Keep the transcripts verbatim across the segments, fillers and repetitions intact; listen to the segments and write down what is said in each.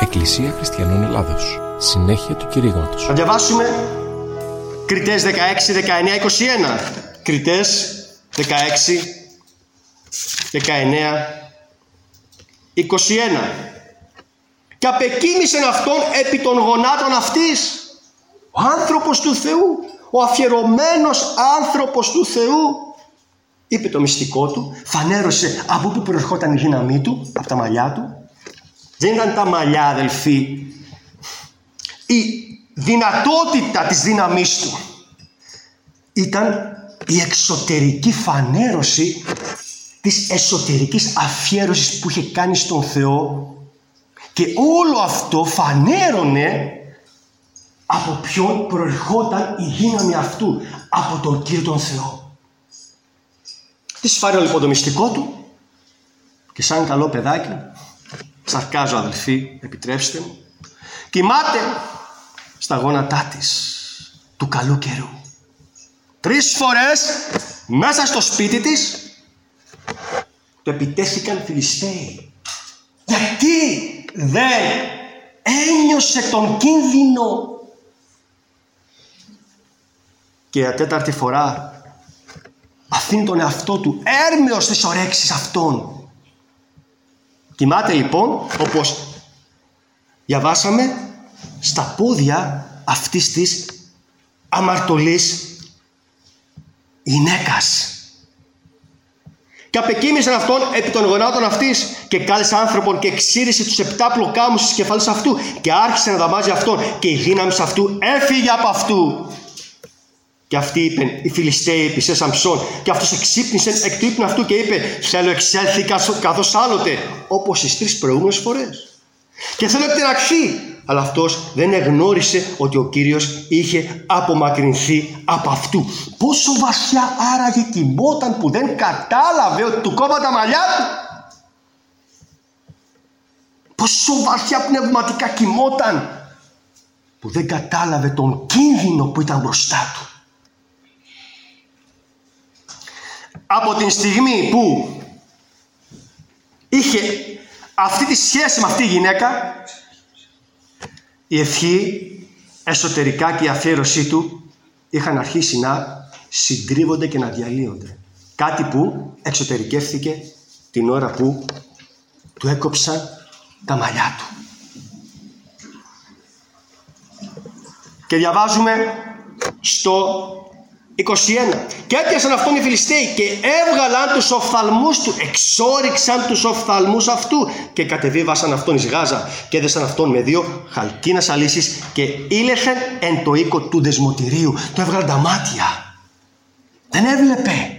Εκκλησία Χριστιανών Ελλάδος. Συνέχεια του κηρύγματος. Θα διαβάσουμε Κριτές δεκαέξι, δεκαεννέα, είκοσι ένα. Κριτές δεκαέξι, δεκαεννέα, είκοσι ένα. Και απεκοίμησεν αυτόν επί των γονάτων αυτής. Ο άνθρωπος του Θεού, ο αφιερωμένος άνθρωπος του Θεού, είπε το μυστικό του, φανέρωσε από πού προερχόταν η δύναμή του, από τα μαλλιά του. Δεν ήταν τα μαλλιά, αδελφοί, η δυνατότητα της δύναμής του. Ήταν η εξωτερική φανέρωση της εσωτερικής αφιέρωσης που είχε κάνει στον Θεό, και όλο αυτό φανέρωνε από ποιον προερχόταν η δύναμη αυτού, από τον Κύριο τον Θεό. Της φάνερε λοιπόν το μυστικό του και σαν καλό παιδάκι, σαρκάζω αδελφοί, επιτρέψτε μου, κοιμάται στα γόνατά της του καλού καιρού. Τρεις φορές μέσα στο σπίτι της το επιτέθηκαν Φιλιστέοι. Γιατί δεν ένιωσε τον κίνδυνο? Και για τέταρτη φορά αφήνει τον εαυτό του έρμεος στις ορέξεις αυτών. Κοιμάται λοιπόν, όπως διαβάσαμε, στα πόδια αυτής της αμαρτωλής γυναίκας. Και απεκοίμησαν αυτόν επί των γονάτων αυτής και κάλεσε άνθρωπον και εξήρισε τους επτά πλοκάμους της κεφαλής αυτού και άρχισε να δαμάζει αυτόν και η δύναμη αυτού έφυγε από αυτού. Και αυτοί είπεν, οι Φιλιστέοι επί σε Σαμψόν, και αυτός εξύπνησε εκ του ύπνου αυτού και είπε, θέλω εξέλθει καθώς άλλοτε, όπως τις τρεις προηγούμενες φορές. Και θέλω εκτεναχθεί. Αλλά αυτός δεν εγνώρισε ότι ο Κύριος είχε απομακρυνθεί από αυτού. Πόσο βαθιά άραγε κοιμόταν που δεν κατάλαβε ότι του κόβαν τα μαλλιά του? Πόσο βαθιά πνευματικά κοιμόταν που δεν κατάλαβε τον κίνδυνο που ήταν μπροστά του. Από την στιγμή που είχε αυτή τη σχέση με αυτή τη γυναίκα, η ευχή εσωτερικά και η αφιέρωσή του είχαν αρχίσει να συντρίβονται και να διαλύονται. Κάτι που εξωτερικεύθηκε την ώρα που του έκοψαν τα μαλλιά του. Και διαβάζουμε στο είκοσι ένα. Και έπιασαν αυτόν οι Φιλιστέοι και έβγαλαν τους οφθαλμούς του, εξόριξαν τους οφθαλμούς αυτού και κατεβίβασαν αυτόν εις Γάζα και έδεσαν αυτόν με δύο χαλκίνας αλύσεις και ήλεχαν εν το οίκο του δεσμοτηρίου. Το έβγαλαν τα μάτια. Δεν έβλεπε.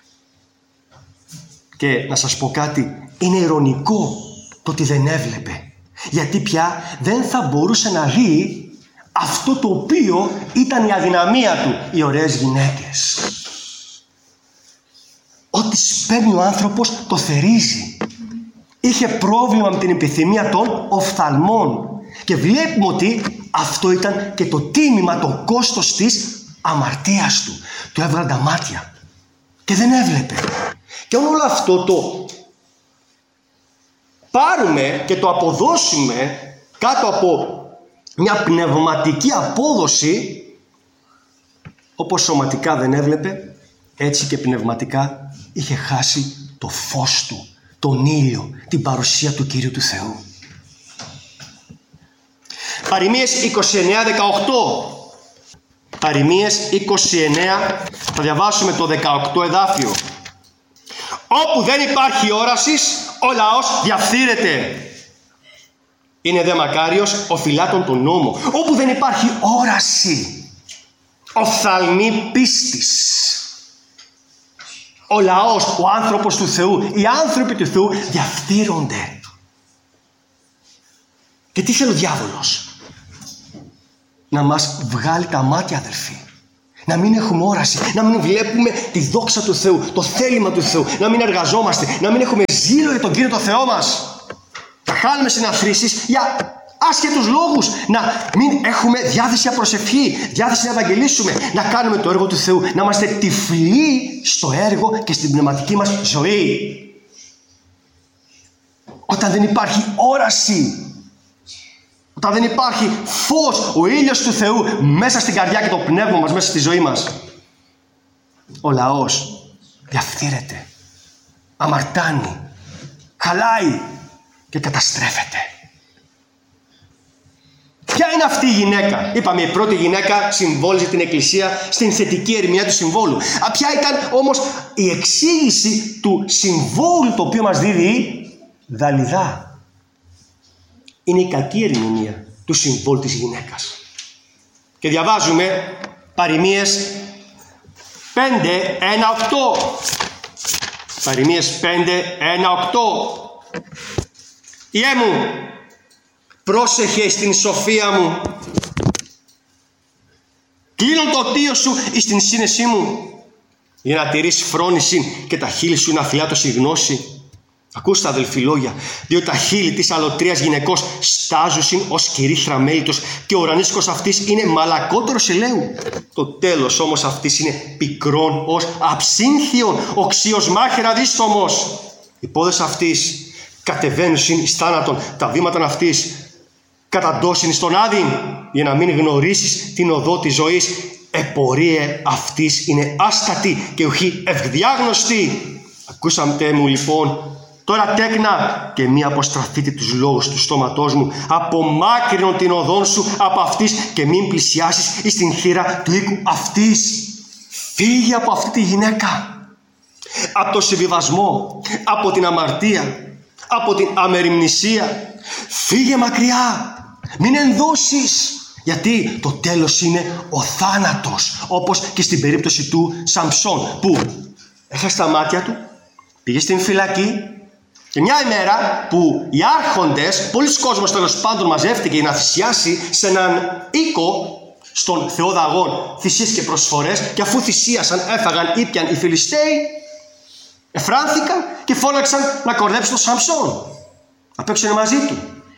Και να σας πω κάτι, είναι ειρωνικό το ότι δεν έβλεπε. Γιατί πια δεν θα μπορούσε να δει αυτό το οποίο ήταν η αδυναμία του, οι ωραίες γυναίκες. Ό,τι σπέρνει ο άνθρωπος το θερίζει. Είχε πρόβλημα με την επιθυμία των οφθαλμών και βλέπουμε ότι αυτό ήταν και το τίμημα, το κόστος της αμαρτίας του. Του έβγαλαν τα μάτια και δεν έβλεπε. Και όλο αυτό το πάρουμε και το αποδώσουμε κάτω από μια πνευματική απόδοση, όπως σωματικά δεν έβλεπε, έτσι και πνευματικά είχε χάσει το φως του, τον ήλιο, την παρουσία του Κυρίου του Θεού. Παροιμίες είκοσι εννέα δεκαοκτώ. Παροιμίες είκοσι εννέα, θα διαβάσουμε το δεκαοκτώ εδάφιο. Όπου δεν υπάρχει όραση, ο λαός διαφθείρεται. Είναι δε μακάριος ο φυλάτων τον νόμο. Όπου δεν υπάρχει όραση, οφθαλμή πίστης, ο λαός, ο άνθρωπος του Θεού, οι άνθρωποι του Θεού διαφθείρονται. Και τι θέλει ο διάβολος? Να μας βγάλει τα μάτια, αδελφοί. Να μην έχουμε όραση, να μην βλέπουμε τη δόξα του Θεού, το θέλημα του Θεού, να μην εργαζόμαστε, να μην έχουμε ζήλο για τον Κύριο τον Θεό μας. Να χάνουμε συναθρήσεις για άσχετους λόγους, να μην έχουμε διάθεση για προσευχή, διάθεση να ευαγγελίσουμε, να κάνουμε το έργο του Θεού, να είμαστε τυφλοί στο έργο και στην πνευματική μας ζωή. Όταν δεν υπάρχει όραση, Όταν δεν υπάρχει φως, ο ήλιος του Θεού μέσα στην καρδιά και το πνεύμα μας, μέσα στη ζωή μας, ο λαός διαφθείρεται, αμαρτάνει, χαλάει και καταστρέφεται. Ποια είναι αυτή η γυναίκα? Είπαμε, η πρώτη γυναίκα συμβόλιζε την Εκκλησία στην θετική ερμηνεία του συμβόλου. Α, ποια ήταν όμως η εξήγηση του συμβόλου το οποίο μας δίδει η Δαλιδά? Είναι η κακή ερμηνεία του συμβόλου της γυναίκας. Και διαβάζουμε παροιμίες πέντε ένα οκτώ. Παροιμίες πέντε ένα οκτώ. Ιέ μου, πρόσεχε στην σοφία μου, κλείνω το κτίο σου εις την σύνεσή μου, για να τηρείς φρόνηση και τα χείλη σου να φυλάτως η γνώση. Ακούστε αδελφοί λόγια, διότι τα χείλη της αλωτρίας γυναικός στάζουσιν ως κυρίθρα μέλιτος και ο ουρανίσκος αυτής είναι μαλακότερος ελαίου. Το τέλος όμως αυτής είναι πικρόν ως αψύνθιον, οξύος μάχαιρα δίστομος. Οι πόδες αυτής κατεβαίνουσιν εις θάνατον, τα βήματα αυτής καταντώσιν στον άδειν, για να μην γνωρίσεις την οδό της ζωής. Επορίε αυτής είναι άστατη και ουχή ευδιάγνωστη. Ακούσατε μου λοιπόν τώρα τέκνα και μη αποστραφείτε τους λόγους του στόματός μου. Απομάκρυνον την οδόν σου από αυτής και μην πλησιάσεις εις την θύρα του οίκου αυτής. Φύγε από αυτή τη γυναίκα, από το συμβιβασμό, από την αμαρτία, από την αμεριμνησία. Φύγε μακριά, μην ενδώσεις, γιατί το τέλος είναι ο θάνατος, όπως και στην περίπτωση του Σαμψόν, που έχασε τα μάτια του, πήγε στην φυλακή και μια ημέρα που οι άρχοντες, πολλοί κόσμος τέλος πάντων μαζεύτηκε για να θυσιάσει σε έναν οίκο στον θεό Δαγών θυσίες και προσφορές, και αφού θυσίασαν, έφαγαν, ήπιαν οι Φιλιστέοι, εφράνθηκαν και φώναξαν να κορδέψουν τον Σαμψόν, να παίξουν μαζί του.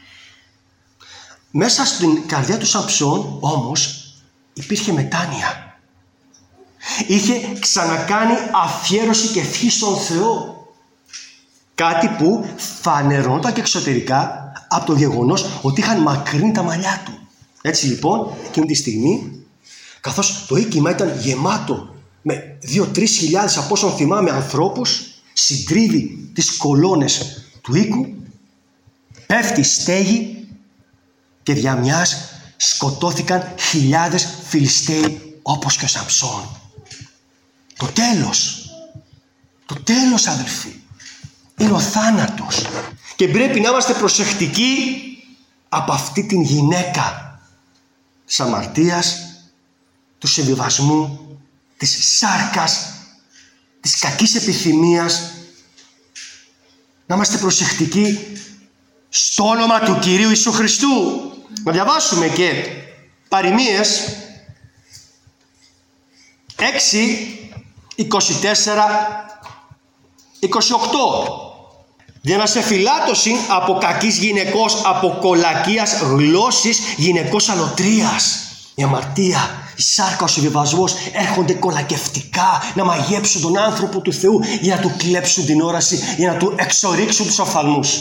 Μέσα στην καρδιά του Σαμψόν όμως υπήρχε μετάνοια. Είχε ξανακάνει αφιέρωση και ευχή στον Θεό. Κάτι που φανερώνονταν και εξωτερικά από το γεγονός ότι είχαν μακρύνει τα μαλλιά του. Έτσι λοιπόν, εκείνη τη στιγμή, καθώς το οίκημα ήταν γεμάτο με δύο-τρεις χιλιάδες, από όσων θυμάμαι, ανθρώπους, συντρίβει τις κολόνες του οίκου, πέφτει στέγη και δια μιας σκοτώθηκαν χιλιάδες Φιλιστέοι όπως και ο Σαμψόν. Το τέλος, το τέλος αδελφοί, είναι ο θάνατος, και πρέπει να είμαστε προσεκτικοί από αυτή την γυναίκα της αμαρτίας, του συμβιβασμού, της σάρκας, της κακής επιθυμίας. Να είμαστε προσεκτικοί στο όνομα του Κυρίου Ιησού Χριστού. Να διαβάσουμε και παροιμίες έξι, είκοσι τέσσερα, είκοσι οκτώ. Για να σε φυλάτωσιν από κακής γυναικός, από κολακίας γλώσσης, γυναικός αλωτρίας. Η αμαρτία, η σάρκα, ο συμβιβασμός έρχονται κολακευτικά να μαγέψουν τον άνθρωπο του Θεού, για να του κλέψουν την όραση, για να του εξορίξουν τους οφθαλμούς.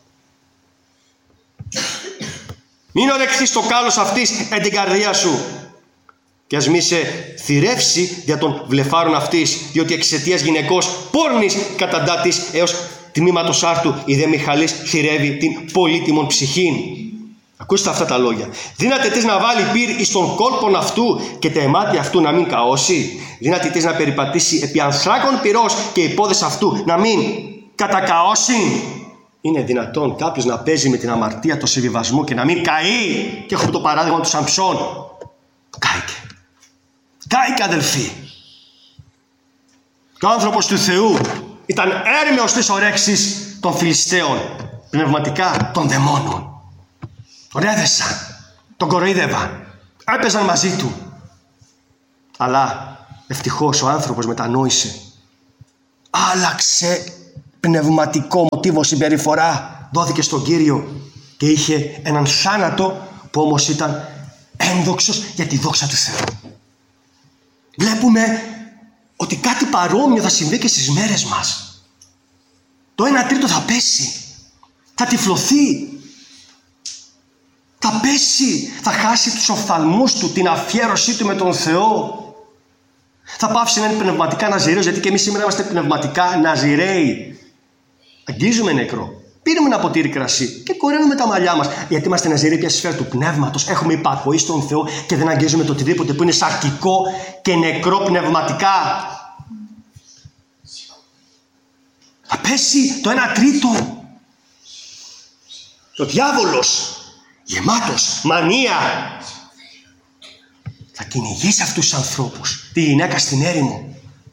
Μην ορεχθείς το κάλος αυτής εν την καρδιά σου, και ας μη σε θυρεύσει για των βλεφάρων αυτής, διότι εξαιτίας γυναικός πόρνης καταντά της έως τμήματος άρτου, η δε Μιχαλής θυρεύει την πολύτιμον ψυχήν. Ακούστε αυτά τα λόγια. Δύναται της να βάλει πυρ εις τον κόλπον αυτού και τα αιμάτια αυτού να μην καώσει. Δύναται της να περιπατήσει επί ανθράκων πυρός και οι πόδες αυτού να μην κατακαώσει. Είναι δυνατόν κάποιος να παίζει με την αμαρτία, το συμβιβασμό και να μην καεί? Και έχουμε το παράδειγμα του Σαμψόν. Κάηκε. Κάηκε αδελφοί. Και ο άνθρωπος του Θεού ήταν έρμεος της ορέξης των Φιλιστέων, πνευματικά των δαιμόνων. Τον έδεσαν, τον κοροϊδεύαν, έπαιζαν μαζί του. Αλλά ευτυχώς ο άνθρωπος μετανόησε. Άλλαξε πνευματικό μοτίβο συμπεριφορά, δόθηκε στον Κύριο και είχε έναν θάνατο που όμως ήταν ένδοξος για τη δόξα του Θεού. Βλέπουμε ότι κάτι παρόμοιο θα συμβεί και στις μέρες μας. Το ένα τρίτο θα πέσει, θα τυφλωθεί, Θα πέσει, θα χάσει τους οφθαλμούς του, την αφιέρωσή του με τον Θεό. Θα πάψει να είναι πνευματικά ναζιραίος, γιατί και εμείς σήμερα είμαστε πνευματικά ναζιραίοι. Αγγίζουμε νεκρό. Πίνουμε ένα ποτήρι κρασί και κοραίνουμε τα μαλλιά μας. Γιατί είμαστε ναζιραίοι πια στη σφαίρα του πνεύματος. Έχουμε υπακοή στον Θεό και δεν αγγίζουμε το οτιδήποτε που είναι σαρκικό και νεκρό πνευματικά. Θα πέσει το ένα τρίτο. Το διάβολος, γεμάτος μανία, θα κυνηγήσει αυτούς τους ανθρώπους, τη γυναίκα στην έρημο,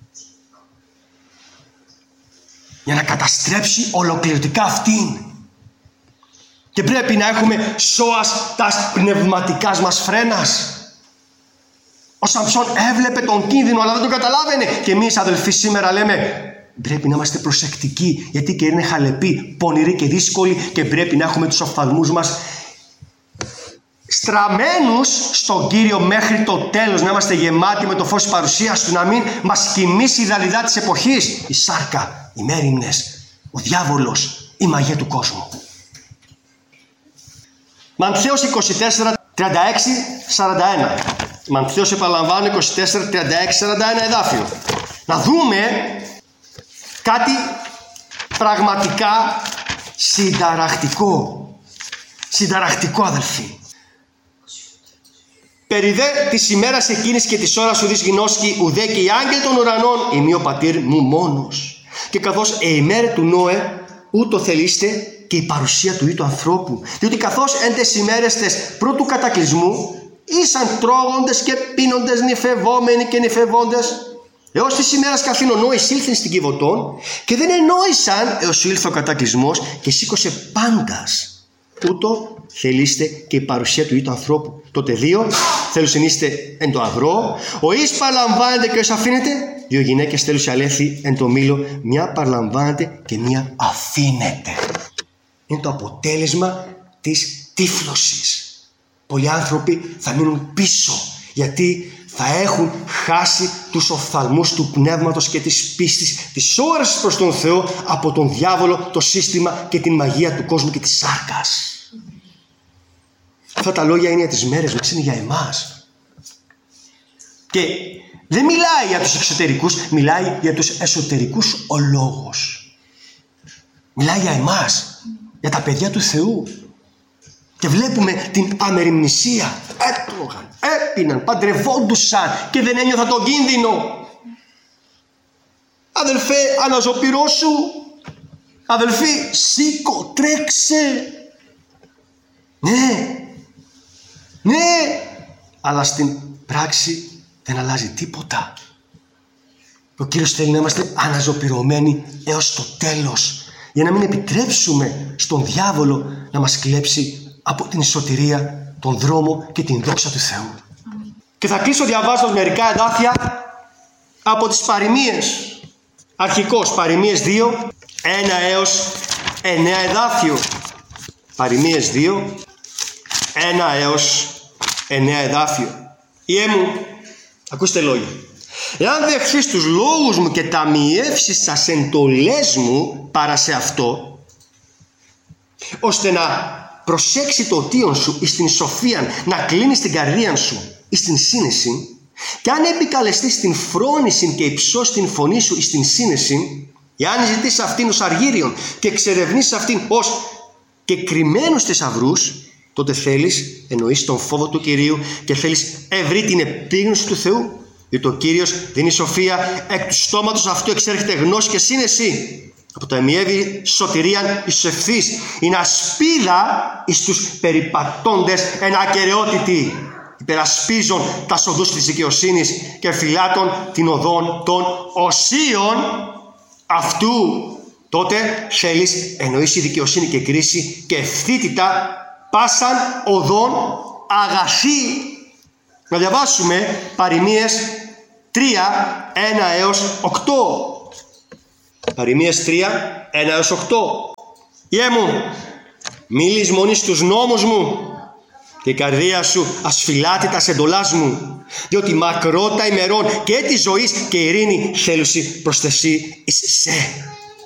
για να καταστρέψει ολοκληρωτικά αυτήν. Και πρέπει να έχουμε σώας τας πνευματικάς μας φρένας. Ο Σαμψόν έβλεπε τον κίνδυνο, αλλά δεν τον καταλάβαινε. Και εμείς, αδελφοί, σήμερα λέμε πρέπει να είμαστε προσεκτικοί, γιατί και είναι χαλεποί, πονηροί και δύσκολοι, και πρέπει να έχουμε τους οφθαλμούς μας στραμμένους στον Κύριο μέχρι το τέλος, να είμαστε γεμάτοι με το φως της παρουσίας Του, να μην μας κοιμήσει η δαλιδά της εποχής, η σάρκα, οι μέριμνες, ο διάβολος, η μαγεία του κόσμου. Ματθαίος είκοσι τέσσερα, τριάντα έξι, σαράντα ένα. Ματθαίος, επαναλαμβάνω, είκοσι τέσσερα, τριάντα έξι, σαράντα ένα εδάφιο. Να δούμε κάτι πραγματικά συνταρακτικό. Συνταρακτικό, αδελφοί. Περί δε της ημέρας εκείνης και της ώρας ουδείς γινώσκει ουδέ και οι άγγελοι των ουρανών, ημί ο πατήρ μου μόνος. Και καθώς η ημέρα του Νόε, ούτω θελείστε και η παρουσία του ή του ανθρώπου. Διότι καθώς εν τες ημέρες τες πρώτου κατακλυσμού, ήσαν τρώγοντες και πίνοντες, νυφευόμενοι και νυφευόντες, έως της ημέρας καθήν ο Νόης ήλθεν στην Κιβωτών, και δεν ενόησαν έως ήλθε ο κατακλυσμός και σήκωσε πάντας. Ούτω θελείστε και η παρουσία του ή του ανθρώπου. Τότε δύο θέλουσιν είστε εν το αγρό, ο εις παραλαμβάνεται και ο εις αφήνεται. Δύο γυναίκες θέλουσιν αλέθη εν το μήλο, μια παραλαμβάνεται και μια αφήνεται. Είναι το αποτέλεσμα της τύφλωσης. Πολλοί άνθρωποι θα μείνουν πίσω, γιατί θα έχουν χάσει τους οφθαλμούς του πνεύματος και της πίστης, της όρασης προς τον Θεό από τον διάβολο, το σύστημα και την μαγεία του κόσμου και της σάρκας. Αυτά τα λόγια είναι για τις μέρες μας, είναι για εμάς. Και δεν μιλάει για τους εξωτερικούς, μιλάει για τους εσωτερικούς ο λόγος. Μιλάει για εμάς, για τα παιδιά του Θεού. Και βλέπουμε την αμεριμνησία. Έτρωγαν, έπιναν, παντρευόντουσαν και δεν ένιωθαν τον κίνδυνο. Αδελφέ, αναζωπυρώσου. Αδελφή, σήκω, τρέξε. Ναι, ναι, αλλά στην πράξη δεν αλλάζει τίποτα. Ο Κύριος θέλει να είμαστε αναζωπυρωμένοι έως το τέλος, για να μην επιτρέψουμε στον διάβολο να μας κλέψει από την σωτηρία, τον δρόμο και την δόξα του Θεού. Mm. Και θα κλείσω διαβάζοντας μερικά εδάφια από τις παροιμίες. Αρχικώς παροιμίες δύο, ένα έως εννέα εδάφιο. Παροιμίες δύο, ένα έως εννέα εδάφιο. Ιε μου, ακούστε λόγια. Εάν δεχθείς τους λόγους μου και ταμιεύσεις τις εντολές μου παρά σε αυτό, ώστε να προσέξει το οτίον σου εις την σοφίαν, να κλείνεις την καρδία σου εις την σύνεση, και αν επικαλεστείς την φρόνηση και υψώσεις την φωνή σου εις την σύνεση, εάν ζητείς αυτήν ως αργύριον και εξερευνείς αυτήν ως και κρυμμένους θησαυρούς, τότε θέλεις, εννοείς τον φόβο του Κυρίου και θέλεις ευρύ την επίγνωση του Θεού, διότι ο Κύριος δίνει σοφία, εκ του στόματος αυτού εξέρχεται γνώση και σύνεση. Από το εμιεύει σωτηρίαν εις τους ευθύς, είναι ασπίδα εις τους περιπατώντες εν ακεραιότητη. Υπερασπίζον τα οδούς της δικαιοσύνης και φυλάτων την οδόν των οσίων αυτού. Τότε θέλεις, εννοείς η δικαιοσύνη και κρίση και ευθύτητα πάσαν οδόν αγαθή. Να διαβάσουμε παροιμίες τρία, ένα έως οκτώ. Παροιμίες τρία, ένα έως οκτώ. Ιε μου, μη λησμονείς τους νόμους μου και η καρδία σου ασφυλάται τα εντολάς μου, διότι μακρότα ημερών και τη ζωής και ειρήνη θέλουσι προς τεσί εις σε.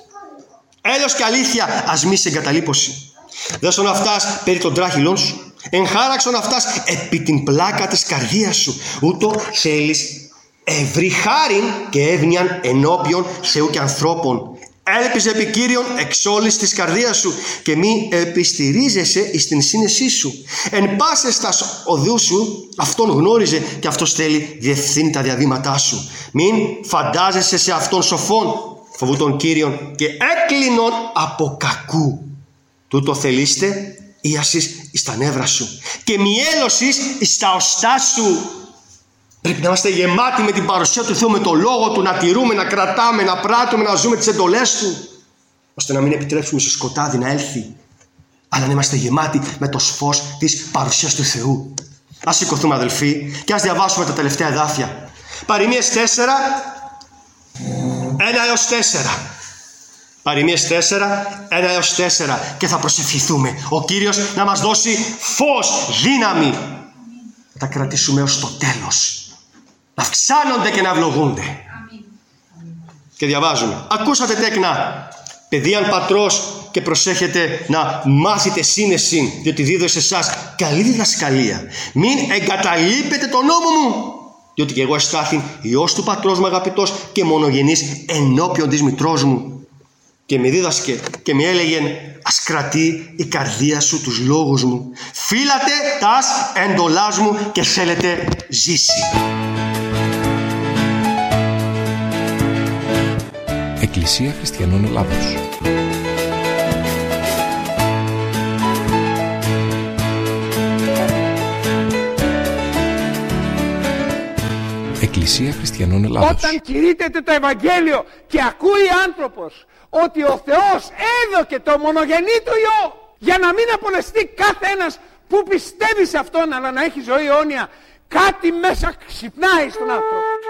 Έλεος και αλήθεια ας μη σε εγκαταλείπωση. Δέσον αυτάς περί των τράχυλών σου, Εγχάραξον αυτάς επί την πλάκα της καρδίας σου. Ούτω θέλεις ευρύ χάριν και εύνοιαν ενώπιον Θεού και ανθρώπων. Έλπιζε επί Κύριον εξ όλης της καρδίας σου και μη επιστηρίζεσαι εις την σύνεσή σου. Εν πάσες τα οδούς σου αυτόν γνώριζε και αυτός θέλει διευθύνει τα διαδήματά σου. Μην φαντάζεσαι σε αυτόν σοφόν, φοβού τον Κύριον και έκλεινον από κακού. Τούτο θελείστε ίασης εις τα νεύρα σου και μιέλωσης εις τα οστά σου. Πρέπει να είμαστε γεμάτοι με την παρουσία του Θεού, με το λόγο του, να τηρούμε, να κρατάμε, να πράττουμε, να ζούμε τις εντολές του, ώστε να μην επιτρέψουμε στο σκοτάδι να έλθει, αλλά να είμαστε γεμάτοι με το φως της παρουσίας του Θεού. Ας σηκωθούμε, αδελφοί, και ας διαβάσουμε τα τελευταία εδάφια. Παροιμίες τέσσερα, ένα έως τέσσερα. Παροιμίες τέσσερα, ένα έως τέσσερα, και θα προσευχηθούμε ο Κύριος να μας δώσει φως, δύναμη, να τα κρατήσουμε ως το τέλος, να αυξάνονται και να ευλογούνται. Και διαβάζουμε. Ακούσατε τέκνα, παιδίαν πατρός, και προσέχετε να μάθετε σύνεση, διότι δίδω σε εσάς καλή διδασκαλία. Μην εγκαταλείπετε τον νόμο μου, διότι και εγώ εστάθην υιός του πατρός μου αγαπητός και μονογενής ενώπιον της μητρός μου. Και με δίδασκε και με έλεγε, ας κρατεί η καρδία σου τους λόγους μου. Φύλατε τας εντολάς μου και θέλετε ζήσει. Εκκλησία Χριστιανών Ελλάδος. Εκκλησία Χριστιανών Ελλάδος. Όταν κηρύττεται το Ευαγγέλιο και ακούει άνθρωπος ότι ο Θεός έδωκε το μονογενή του Υιό για να μην απολεστεί κάθε ένας που πιστεύει σε Αυτόν, αλλά να έχει ζωή αιώνια, κάτι μέσα ξυπνάει στον άνθρωπο.